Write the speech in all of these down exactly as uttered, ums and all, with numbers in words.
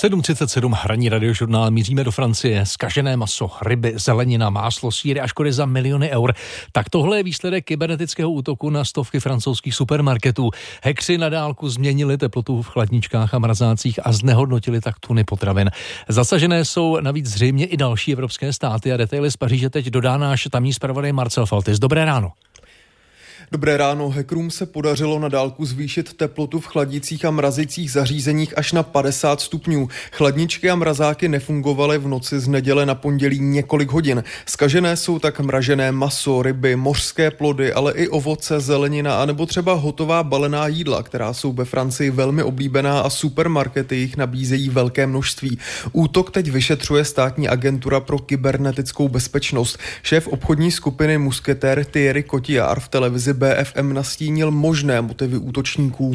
sedm třicet sedm hraní radiožurnál, míříme do Francie. Zkažené maso, ryby, zelenina, máslo, sýry a škody za miliony eur. Tak tohle je výsledek kybernetického útoku na stovky francouzských supermarketů. Hackři na dálku změnili teplotu v chladničkách a mrazácích a znehodnotili tak tuny potravin. Zasažené jsou navíc zřejmě i další evropské státy a detaily z Paříže teď dodá náš tamní zpravodaj Marcel Faltis. Dobré ráno. Dobré ráno. Hackerům se podařilo na dálku zvýšit teplotu v chladicích a mrazicích zařízeních až na padesát stupňů. Chladničky a mrazáky nefungovaly v noci z neděle na pondělí několik hodin. Zkažené jsou tak mražené maso, ryby, mořské plody, ale i ovoce, zelenina a nebo třeba hotová balená jídla, která jsou ve Francii velmi oblíbená a supermarkety jich nabízejí velké množství. Útok teď vyšetřuje státní agentura pro kybernetickou bezpečnost. Šéf obchodní skupiny Musketér Thierry Cotillard v televizi B F M nastínil možné motivy útočníků.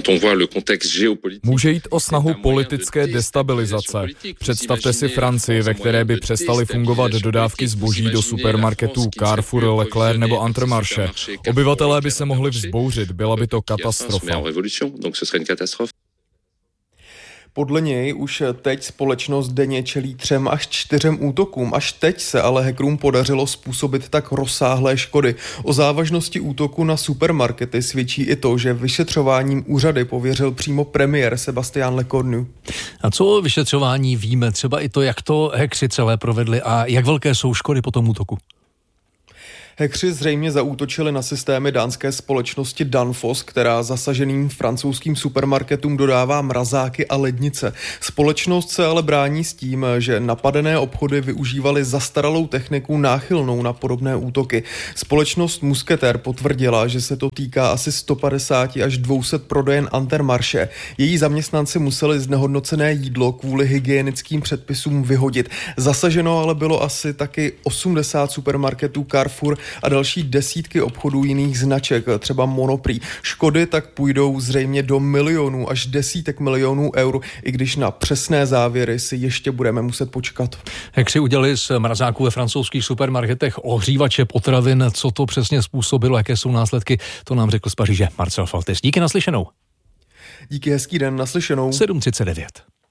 Může jít o snahu politické destabilizace. Představte si Francii, ve které by přestaly fungovat dodávky zboží do supermarketů Carrefour, Leclerc nebo Intermarché. Obyvatelé by se mohli vzbouřit, byla by to katastrofa. Podle něj už teď společnost denně čelí třem až čtyřem útokům. Až teď se ale hackerům podařilo způsobit tak rozsáhlé škody. O závažnosti útoku na supermarkety svědčí i to, že vyšetřováním úřady pověřil přímo premiér Sébastien Lecornu. A co o vyšetřování víme? Třeba i to, jak to hackři celé provedli a jak velké jsou škody po tom útoku? Hackři zřejmě zaútočili na systémy dánské společnosti Danfoss, která zasaženým francouzským supermarketům dodává mrazáky a lednice. Společnost se ale brání s tím, že napadené obchody využívaly zastaralou techniku náchylnou na podobné útoky. Společnost Musketér potvrdila, že se to týká asi sto padesát až dvě stě prodejen Intermarché. Její zaměstnanci museli znehodnocené jídlo kvůli hygienickým předpisům vyhodit. Zasaženo ale bylo asi taky osmdesát supermarketů Carrefour a další desítky obchodů jiných značek, třeba Monoprix. Škody tak půjdou zřejmě do milionů až desítek milionů eur, i když na přesné závěry si ještě budeme muset počkat. Hackři udělali z mrazáků ve francouzských supermarketech ohřívače potravin. Co to přesně způsobilo, jaké jsou následky, to nám řekl z Paříže Marcel Faltis. Díky, naslyšenou. Díky, hezký den, naslyšenou. sedm třicet devět.